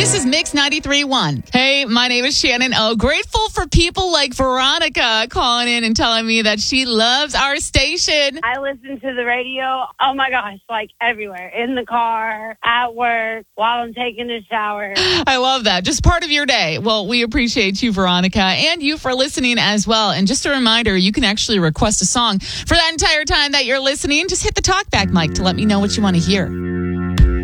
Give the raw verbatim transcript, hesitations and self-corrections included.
This is Mix ninety-three point one. Hey, my name is Shannon O. Grateful for people like Veronica calling in and telling me that she loves our station. I listen to the radio, oh my gosh, like everywhere. In the car, at work, while I'm taking a shower. I love that. Just part of your day. Well, we appreciate you, Veronica, and you for listening as well. And just a reminder, you can actually request a song for that entire time that you're listening. Just hit the talkback mic to let me know what you want to hear.